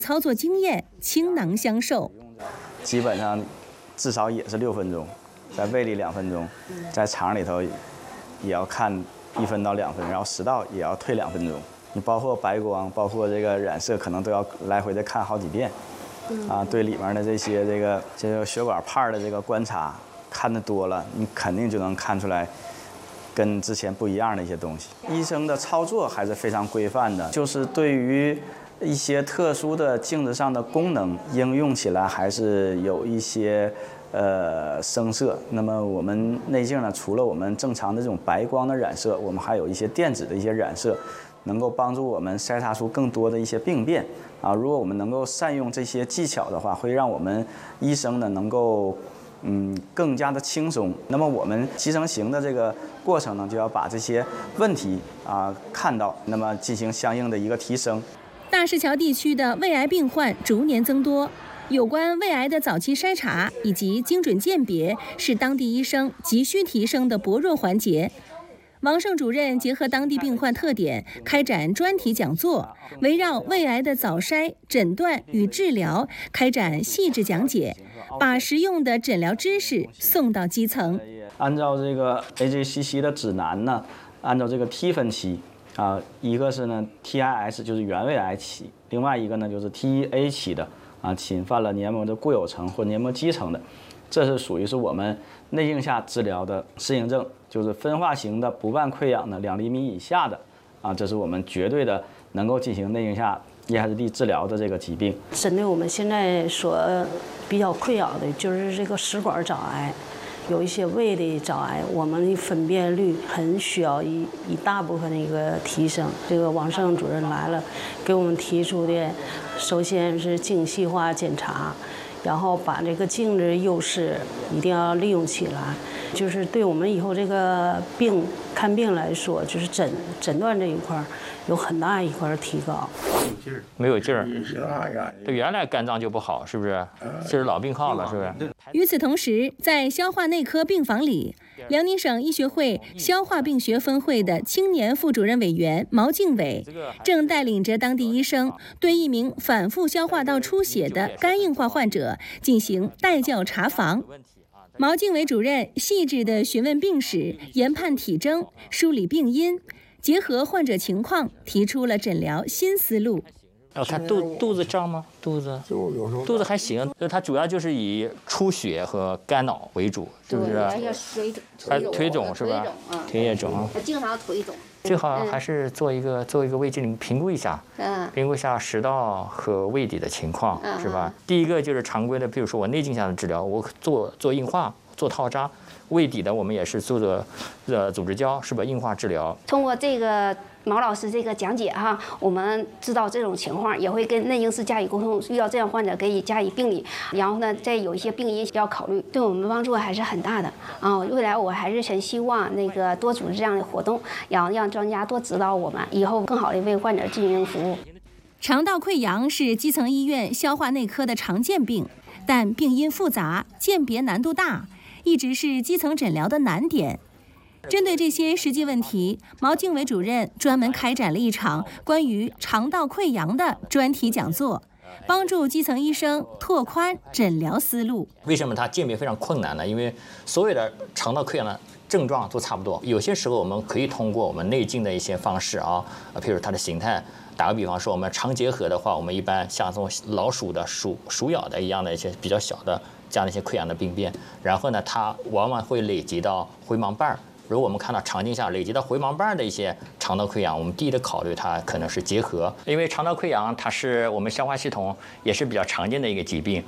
操作经验倾囊相授。 基本上至少也是6分钟，在胃里2分钟，在肠里头也要看1分到2分，然后食道也要退2分钟。你包括白光，包括这个染色，可能都要来回的看好几遍。对里面的这个血管泡的这个观察看得多了，你肯定就能看出来跟之前不一样的一些东西。医生的操作还是非常规范的，就是对于一些特殊的镜子上的功能应用起来还是有一些生涩。那么我们内镜呢，除了我们正常的这种白光的染色，我们还有一些电子的一些染色，能够帮助我们筛查出更多的一些病变。如果我们能够善用这些技巧的话，会让我们医生呢能够更加的轻松。那么我们集成型的这个过程呢，就要把这些问题看到，那么进行相应的一个提升。 大石桥地区的胃癌病患逐年增多，有关胃癌的早期筛查以及精准鉴别是当地医生急需提升的薄弱环节。王胜主任结合当地病患特点，开展专题讲座，围绕胃癌的早筛、诊断与治疗开展细致讲解，把实用的诊疗知识送到基层。 按照这个 AJCC 的指南呢，按照这个 T 分期一个是呢 TIS 就是原位癌期，另外一个呢就是 TA 期的侵犯了黏膜的固有层或黏膜基层的，这是属于是我们内镜下治疗的适应症，就是分化型的不伴溃疡的2厘米以下的这是我们绝对的能够进行内镜下 ESD 治疗的这个疾病。 针对我们现在所比较困扰的就是这个食管早癌。有一些胃的早癌，我们的分辨率很需要一大部分的一个提升。这个王胜主任来了，给我们提出的，首先是精细化检查，然后把这个镜子优势一定要利用起来，就是对我们以后这个看病来说，就是诊断这一块有很大一块提高。 没有劲儿，对，原来肝脏就不好，是不是？这是老病号了，是不是？ 与此同时，在消化内科病房里，辽宁省医学会消化病学分会的青年副主任委员毛敬伟正带领着当地医生对一名反复消化道出血的肝硬化患者进行带教查房。毛敬伟主任细致地询问病史，研判体征，梳理病因，结合患者情况，提出了诊疗新思路。 他肚子胀吗？肚子还行，它主要就是以出血和肝脑为主，是不是？还腿肿是吧？腿也肿， 经常腿肿。 最好还是做一个胃镜评估一下，评估一下食道和胃底的情况，是吧？第一个就是常规的，比如说我内镜下的治疗，我做硬化，做套扎。胃底的我们也是做的组织胶，是吧？硬化治疗。 通过这个毛老师这个讲解我们知道这种情况，也会跟内镜师加以沟通，遇到这样患者可以加以病理，然后呢，再有一些病因要考虑，对我们帮助还是很大的未来我还是很希望多组织这样的活动，然后让专家多指导我们，以后更好的为患者进行服务。 肠道溃疡是基层医院消化内科的常见病，但病因复杂，鉴别难度大，一直是基层诊疗的难点。针对这些实际问题，毛敬伟主任专门开展了一场关于肠道溃疡的专题讲座，帮助基层医生拓宽诊疗思路。 为什么它鉴别非常困难呢？因为所有的肠道溃疡的症状都差不多，有些时候我们可以通过我们内镜的一些方式譬如它的形态。打个比方说，我们肠结核的话，我们一般像这种老鼠的鼠咬的一样的一些比较小的这样的一些溃疡的病变，然后呢，它往往会累积到回盲瓣。如果我们看到肠镜下累积到回盲瓣的一些肠道溃疡，我们第一的考虑它可能是结核，因为肠道溃疡它是我们消化系统也是比较常见的一个疾病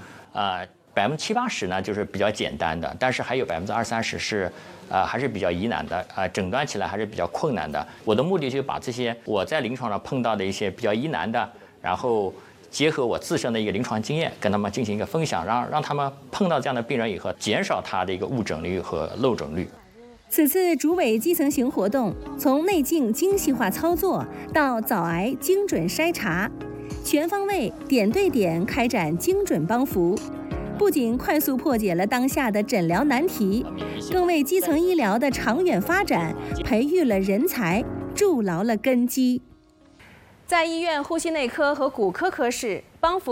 ，70-80%呢就是比较简单的，但是还有20-30%是还是比较疑难的，诊断起来还是比较困难的。我的目的就是把这些我在临床上碰到的一些比较疑难的，然后结合我自身的一个临床经验，跟他们进行一个分享，让他们碰到这样的病人以后，减少他的一个误诊率和漏诊率。 此次主委基层型活动，从内镜精细化操作到早癌精准筛查，全方位点对点开展精准帮扶，不仅快速破解了当下的诊疗难题，更为基层医疗的长远发展培育了人才，筑牢了根基。 在医院呼吸内科和骨科科室帮扶